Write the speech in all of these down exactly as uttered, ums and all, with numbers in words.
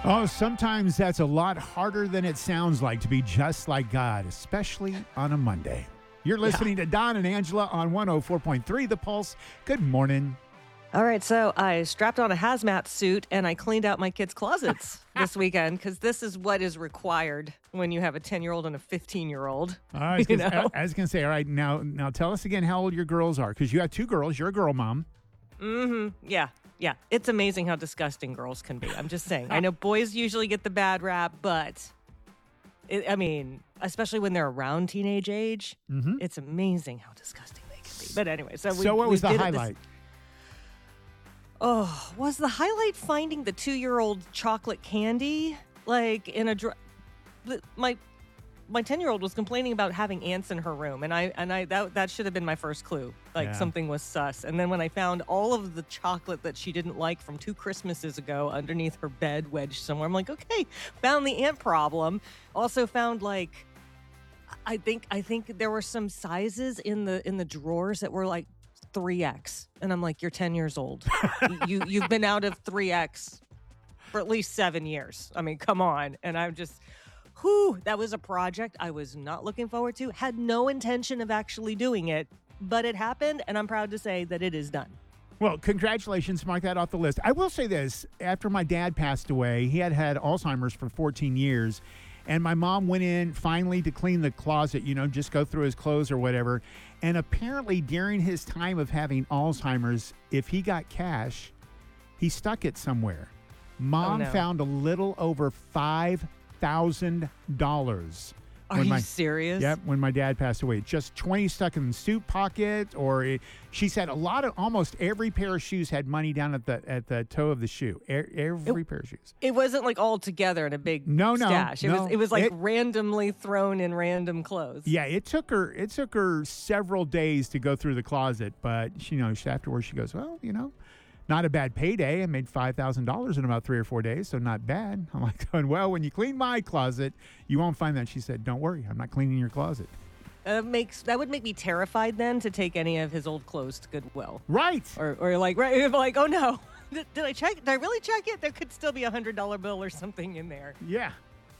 Oh, sometimes that's a lot harder than it sounds like to be just like God, especially on a Monday. You're listening yeah. to Don and Angela on one oh four point three The Pulse. Good morning. All right, so I strapped on a hazmat suit and I cleaned out my kids' closets this weekend because this is what is required when you have a ten-year-old and a fifteen-year-old. I was going to say, all right, now now tell us again how old your girls are, because you have two girls. You're a girl mom. Mm-hmm. Yeah, yeah. It's amazing how disgusting girls can be. I'm just saying. I know boys usually get the bad rap, but, it, I mean, especially when they're around teenage age, mm-hmm. it's amazing how disgusting they can be. But anyway, so we So what we was the did highlight? This, Oh, was the highlight finding the two-year-old chocolate candy? Like in a dr- my my ten-year-old was complaining about having ants in her room, and I and I that that should have been my first clue. Like yeah. something was sus. And then when I found all of the chocolate that she didn't like from two Christmases ago underneath her bed wedged somewhere, I'm like, okay, found the ant problem. Also found like I think I think there were some sizes in the in the drawers that were like three X, and I'm like, you're ten years old. you you've been out of three X for at least seven years. I mean, come on. And I'm just, whew, that was a project I was not looking forward to. Had no intention of actually doing it, but it happened, and I'm proud to say that it is done. Well, congratulations. Mark that off the list. I will say this. After my dad passed away, he had had Alzheimer's for fourteen years. And my mom went in finally to clean the closet, you know, just go through his clothes or whatever. And apparently during his time of having Alzheimer's, if he got cash, he stuck it somewhere. Mom oh, no. found a little over five thousand dollars. Are you my, serious? Yep, when my dad passed away. Just twenty stuck in the suit pocket, or it, she said a lot of, almost every pair of shoes had money down at the at the toe of the shoe. Er, every it, pair of shoes. It wasn't like all together in a big no, no, stash. It no. was it was like it, randomly thrown in random clothes. Yeah, it took her it took her several days to go through the closet, but she, you know, she, afterwards she goes, well, you know, not a bad payday. I made five thousand dollars in about three or four days, so not bad. I'm like, going, well, when you clean my closet, you won't find that. She said, don't worry, I'm not cleaning your closet. Uh, makes That would make me terrified then to take any of his old clothes to Goodwill. Right. Or, or like, right, like, oh no, did, did I check? Did I really check it? There could still be a one hundred dollar bill or something in there. Yeah.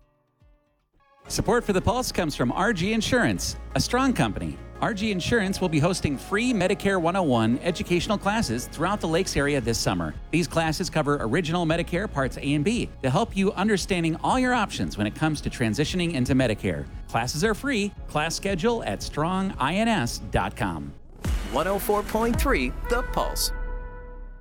Support for The Pulse comes from R G Insurance, a strong company. R G Insurance will be hosting free Medicare one oh one educational classes throughout the Lakes area this summer. These classes cover original Medicare Parts A and B to help you understanding all your options when it comes to transitioning into Medicare. Classes are free. Class schedule at strong ins dot com. one oh four point three The Pulse.